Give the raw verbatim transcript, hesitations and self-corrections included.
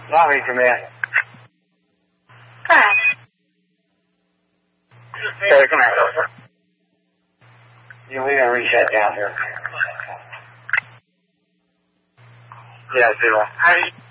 Bobby, come in. Hi. Hey, come here. You know, we gotta reset down here. Yeah, zero. How are you?